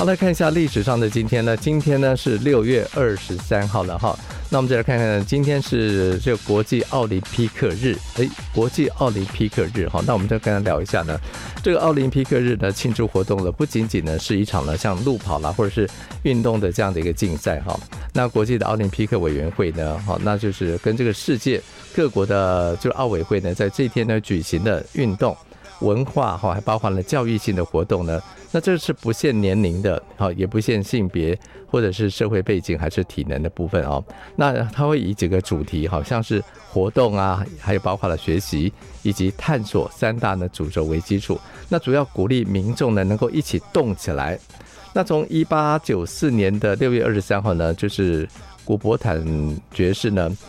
好，来看一下历史上的今天呢，今天呢是6月23号了哈。那我们再来看看，今天是这个国际奥林匹克日，国际奥林匹克日哈。那我们再跟他聊一下呢，这个奥林匹克日呢庆祝活动呢，不仅仅呢是一场呢像路跑啦或者是运动的这样的一个竞赛哈。那国际的奥林匹克委员会呢，好，那就是跟这个世界各国的就是奥委会呢，在这一天呢举行的运动、文化哈，还包含了教育性的活动呢。那这是不限年龄的，也不限性别或者是社会背景还是体能的部分哦。那它会以几个主题，好像是活动啊，还有包括了学习以及探索3大的主轴为基础。那主要鼓励民众呢能够一起动起来。那从1894年的6月23号呢，就是古伯坦爵士呢